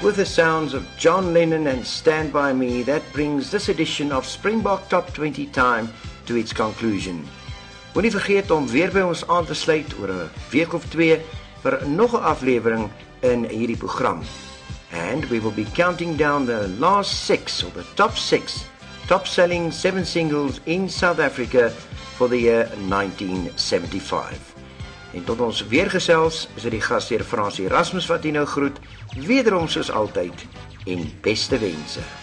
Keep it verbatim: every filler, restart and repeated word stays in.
With the sounds of John Lennon and Stand By Me, that brings this edition of Springbok Top twenty Time to its conclusion. Moenie vergeet om weer by ons aan te sluit oor 'n week of twee vir nog 'n aflewering in hierdie program. And we will be counting down the last six, or the top six, top-selling seven singles in South Africa for the year nineteen seventy-five. En tot ons weer gesels, is dit die gasheer Fransie Erasmus wat u nou groet, wederom soos altyd, en beste wense.